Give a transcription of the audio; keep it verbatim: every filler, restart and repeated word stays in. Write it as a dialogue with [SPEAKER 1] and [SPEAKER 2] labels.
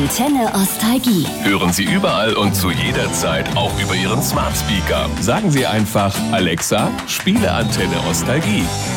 [SPEAKER 1] Antenne Nostalgie.
[SPEAKER 2] Hören Sie überall und zu jeder Zeit auch über Ihren Smart Speaker. Sagen Sie einfach, Alexa, spiele Antenne Nostalgie.